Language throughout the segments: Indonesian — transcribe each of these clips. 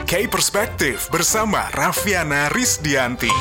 K-Perspektif bersama Raffiana Rizdianti.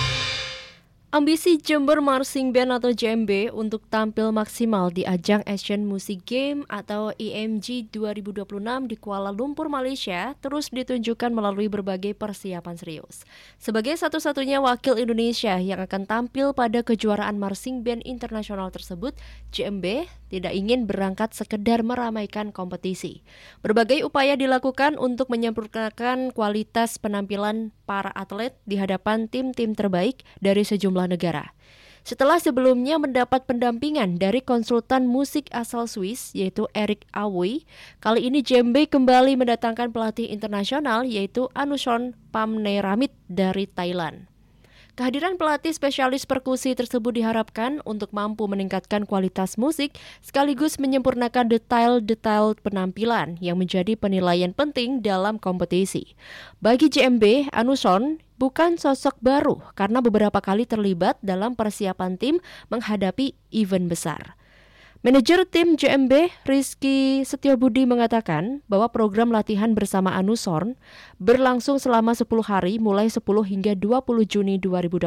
Ambisi Jember Marching Band atau JMB untuk tampil maksimal di ajang Asian Music Game atau AMG 2026 di Kuala Lumpur, Malaysia terus ditunjukkan melalui berbagai persiapan serius. Sebagai satu-satunya wakil Indonesia yang akan tampil pada kejuaraan Marching Band internasional tersebut, JMB tidak ingin berangkat sekedar meramaikan kompetisi. Berbagai upaya dilakukan untuk menyempurnakan kualitas penampilan para atlet di hadapan tim-tim terbaik dari sejumlah negara. Setelah sebelumnya mendapat pendampingan dari konsultan musik asal Swiss yaitu Erik Awoy, kali ini JMB kembali mendatangkan pelatih internasional yaitu Anushon Pamneramit dari Thailand. Kehadiran pelatih spesialis perkusi tersebut diharapkan untuk mampu meningkatkan kualitas musik sekaligus menyempurnakan detail-detail penampilan yang menjadi penilaian penting dalam kompetisi. Bagi JMB, Anushon bukan sosok baru karena beberapa kali terlibat dalam persiapan tim menghadapi event besar. Manajer tim JMB, Rizky Setiobudi mengatakan bahwa program latihan bersama Anushon berlangsung selama 10 hari mulai 10 hingga 20 Juni 2026.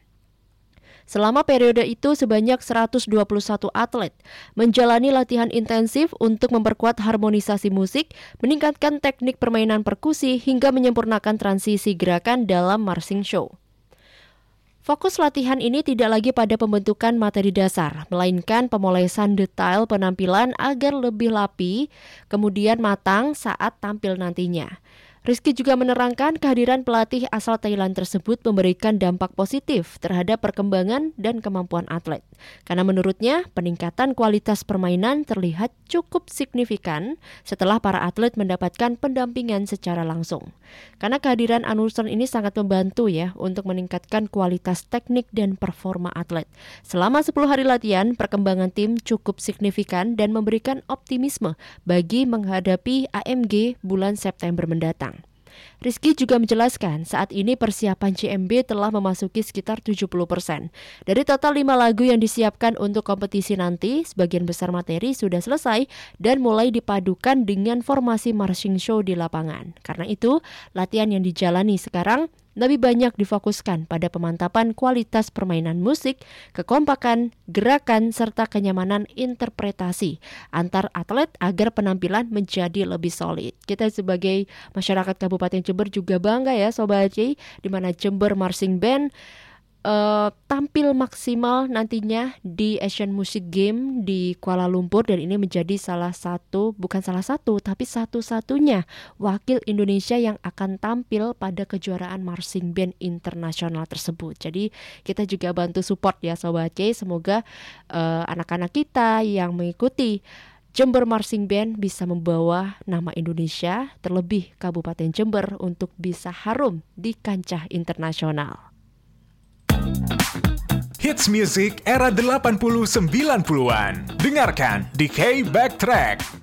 Selama periode itu sebanyak 121 atlet menjalani latihan intensif untuk memperkuat harmonisasi musik, meningkatkan teknik permainan perkusi hingga menyempurnakan transisi gerakan dalam marching show. Fokus latihan ini tidak lagi pada pembentukan materi dasar, melainkan pemolesan detail penampilan agar lebih rapi, kemudian matang saat tampil nantinya. Rizky juga menerangkan kehadiran pelatih asal Thailand tersebut memberikan dampak positif terhadap perkembangan dan kemampuan atlet. Karena menurutnya, peningkatan kualitas permainan terlihat cukup signifikan setelah para atlet mendapatkan pendampingan secara langsung. Karena kehadiran Anushon ini sangat membantu ya untuk meningkatkan kualitas teknik dan performa atlet. Selama 10 hari latihan, perkembangan tim cukup signifikan dan memberikan optimisme bagi menghadapi AMG bulan September mendatang. Rizky juga menjelaskan saat ini persiapan JMB telah memasuki sekitar 70%. Dari total 5 lagu yang disiapkan untuk kompetisi nanti, sebagian besar materi sudah selesai dan mulai dipadukan dengan formasi marching show di lapangan. Karena itu, latihan yang dijalani sekarang lebih banyak difokuskan pada pemantapan kualitas permainan musik, kekompakan, gerakan, serta kenyamanan interpretasi antar atlet agar penampilan menjadi lebih solid. Kita sebagai masyarakat Kabupaten Jember juga bangga ya Sobat C, di mana Jember Marching Band tampil maksimal nantinya di Asian Music Game di Kuala Lumpur, dan ini menjadi tapi satu-satunya wakil Indonesia yang akan tampil pada kejuaraan Marching Band internasional tersebut. Jadi kita juga bantu support ya Sobat C, semoga anak-anak kita yang mengikuti Jember Marching Band bisa membawa nama Indonesia, terlebih Kabupaten Jember, untuk bisa harum di kancah internasional. Hits music era 80-90-an. Dengarkan di K-Backtrack.